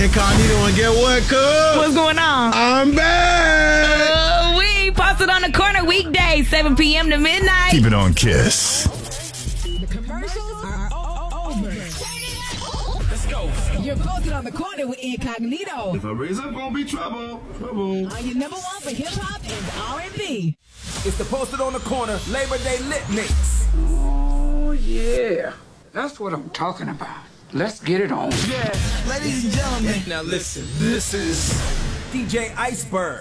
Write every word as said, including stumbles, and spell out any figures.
Incognito, and get what, cuz? What's going on? I'm back! Uh, we posted on the corner weekdays, seven p.m. to midnight. Keep it on Kiss. The commercials are over. Let's go. You're posted on the corner with Incognito. If I raise up, gonna be trouble. Trouble. Are you number one for hip-hop and R and B? It's the Posted on the Corner Labor Day Lit Mix. Oh, yeah. That's what I'm talking about. Let's get it on. Yeah, ladies and gentlemen. Now listen, this is D J Iceberg.